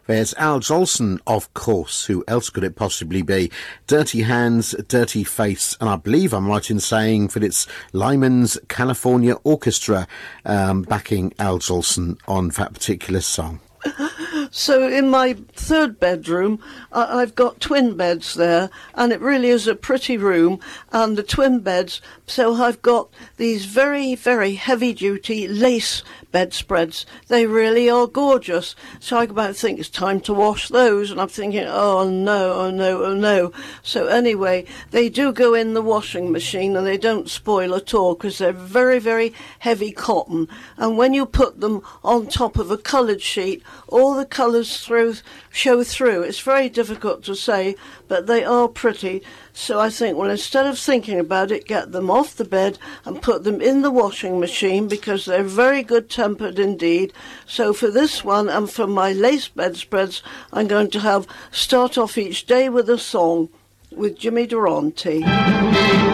There's Al Jolson, of course. Who else could it possibly be? Dirty Hands, Dirty Face, and I believe I'm right in saying that it's Lyman's California Orchestra backing Al Jolson on that particular song. So in my third bedroom, I've got twin beds there, and it really is a pretty room, and the twin beds, so I've got these very, very heavy-duty lace bedspreads. They really are gorgeous. So I about think it's time to wash those, and I'm thinking, oh no. So anyway, they do go in the washing machine, and they don't spoil at all, because they're very, very heavy cotton, and when you put them on top of a coloured sheet, all the colours show through. It's very difficult to say, but they are pretty. So I think, well, instead of thinking about it, get them off the bed and put them in the washing machine, because they're very good-tempered indeed. So for this one and for my lace bedspreads, I'm going to start off each day with a song with Jimmy Durante.